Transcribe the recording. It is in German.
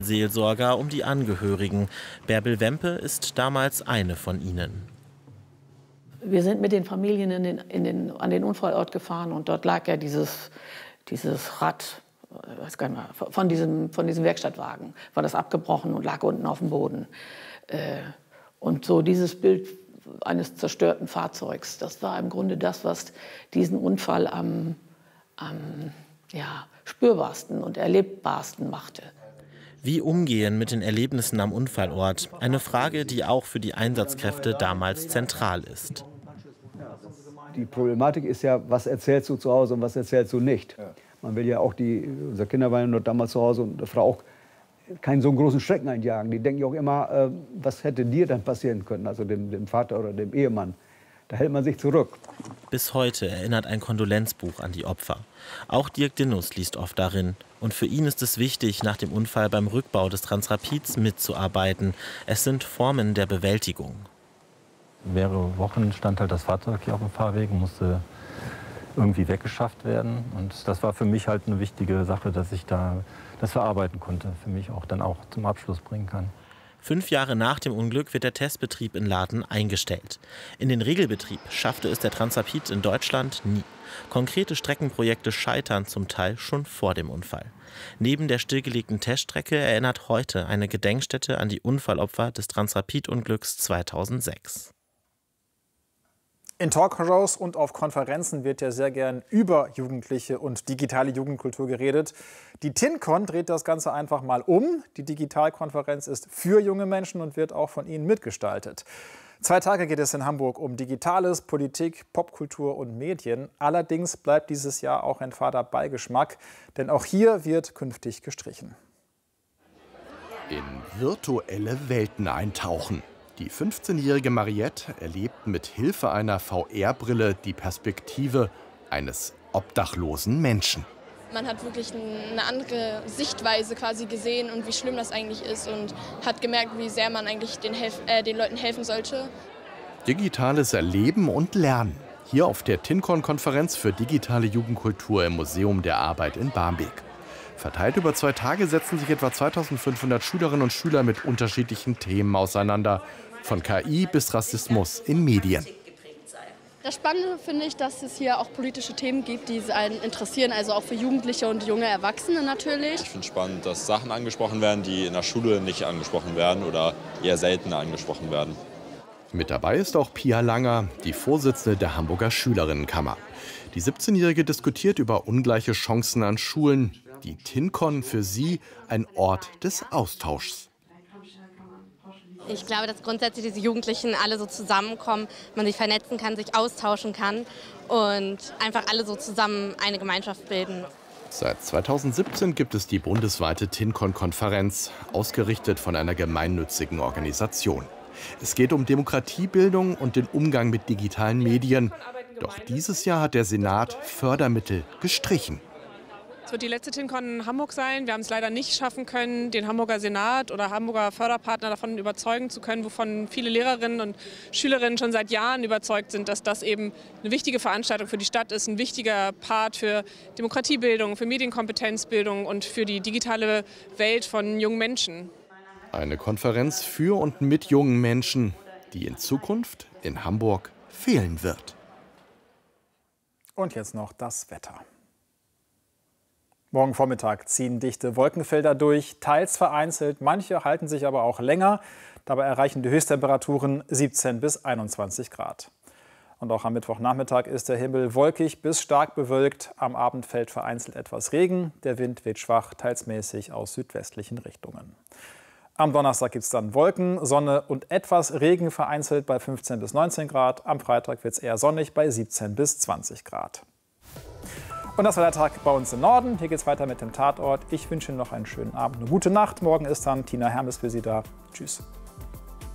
Seelsorger um die Angehörigen. Bärbel Wempe ist damals eine von ihnen. Wir sind mit den Familien an den Unfallort gefahren und dort lag ja dieses Rad, weiß gar nicht mehr, von diesem Werkstattwagen, war das abgebrochen und lag unten auf dem Boden. Und so dieses Bild eines zerstörten Fahrzeugs, das war im Grunde das, was diesen Unfall am spürbarsten und erlebbarsten machte. Wie umgehen mit den Erlebnissen am Unfallort? Eine Frage, die auch für die Einsatzkräfte damals zentral ist. Die Problematik ist ja, was erzählst du zu Hause und was erzählst du nicht. Man will ja auch, unsere Kinder waren dort damals zu Hause und die Frau auch keinen so einen großen Schrecken einjagen. Die denken ja auch immer, was hätte dir dann passieren können, also dem Vater oder dem Ehemann. Da hält man sich zurück. Bis heute erinnert ein Kondolenzbuch an die Opfer. Auch Dirk Dinnus liest oft darin. Und für ihn ist es wichtig, nach dem Unfall beim Rückbau des Transrapids mitzuarbeiten. Es sind Formen der Bewältigung. Mehrere Wochen stand halt das Fahrzeug hier auf dem Fahrweg und musste irgendwie weggeschafft werden. Und das war für mich halt eine wichtige Sache, dass ich da das verarbeiten konnte, für mich auch dann auch zum Abschluss bringen kann. 5 Jahre nach dem Unglück wird der Testbetrieb in Laden eingestellt. In den Regelbetrieb schaffte es der Transrapid in Deutschland nie. Konkrete Streckenprojekte scheitern zum Teil schon vor dem Unfall. Neben der stillgelegten Teststrecke erinnert heute eine Gedenkstätte an die Unfallopfer des Transrapid-Unglücks 2006. In Talkshows und auf Konferenzen wird ja sehr gern über jugendliche und digitale Jugendkultur geredet. Die TinCon dreht das Ganze einfach mal um. Die Digitalkonferenz ist für junge Menschen und wird auch von ihnen mitgestaltet. 2 Tage geht es in Hamburg um Digitales, Politik, Popkultur und Medien. Allerdings bleibt dieses Jahr auch ein fader Beigeschmack, denn auch hier wird künftig gestrichen. In virtuelle Welten eintauchen. Die 15-jährige Mariette erlebt mit Hilfe einer VR-Brille die Perspektive eines obdachlosen Menschen. Man hat wirklich eine andere Sichtweise quasi gesehen und wie schlimm das eigentlich ist und hat gemerkt, wie sehr man eigentlich den Leuten helfen sollte. Digitales Erleben und Lernen. Hier auf der TinCon-Konferenz für digitale Jugendkultur im Museum der Arbeit in Barmbek. Verteilt über 2 Tage setzen sich etwa 2500 Schülerinnen und Schüler mit unterschiedlichen Themen auseinander. Von KI bis Rassismus in Medien. Das Spannende finde ich, dass es hier auch politische Themen gibt, die einen interessieren, also auch für Jugendliche und junge Erwachsene natürlich. Ich finde es spannend, dass Sachen angesprochen werden, die in der Schule nicht angesprochen werden oder eher seltener angesprochen werden. Mit dabei ist auch Pia Langer, die Vorsitzende der Hamburger Schülerinnenkammer. Die 17-Jährige diskutiert über ungleiche Chancen an Schulen. Die TinCon für sie ein Ort des Austauschs. Ich glaube, dass grundsätzlich diese Jugendlichen alle so zusammenkommen, man sich vernetzen kann, sich austauschen kann und einfach alle so zusammen eine Gemeinschaft bilden. Seit 2017 gibt es die bundesweite TinCon-Konferenz, ausgerichtet von einer gemeinnützigen Organisation. Es geht um Demokratiebildung und den Umgang mit digitalen Medien. Doch dieses Jahr hat der Senat Fördermittel gestrichen. Es wird die letzte TinCon in Hamburg sein. Wir haben es leider nicht schaffen können, den Hamburger Senat oder Hamburger Förderpartner davon überzeugen zu können, wovon viele Lehrerinnen und Schülerinnen schon seit Jahren überzeugt sind, dass das eben eine wichtige Veranstaltung für die Stadt ist, ein wichtiger Part für Demokratiebildung, für Medienkompetenzbildung und für die digitale Welt von jungen Menschen. Eine Konferenz für und mit jungen Menschen, die in Zukunft in Hamburg fehlen wird. Und jetzt noch das Wetter. Morgen Vormittag ziehen dichte Wolkenfelder durch, teils vereinzelt, manche halten sich aber auch länger. Dabei erreichen die Höchsttemperaturen 17 bis 21 Grad. Und auch am Mittwochnachmittag ist der Himmel wolkig bis stark bewölkt. Am Abend fällt vereinzelt etwas Regen. Der Wind weht schwach, teils mäßig aus südwestlichen Richtungen. Am Donnerstag gibt es dann Wolken, Sonne und etwas Regen vereinzelt bei 15 bis 19 Grad. Am Freitag wird es eher sonnig bei 17 bis 20 Grad. Und das war der Tag bei uns im Norden. Hier geht es weiter mit dem Tatort. Ich wünsche Ihnen noch einen schönen Abend, eine gute Nacht. Morgen ist dann Tina Hermes für Sie da. Tschüss.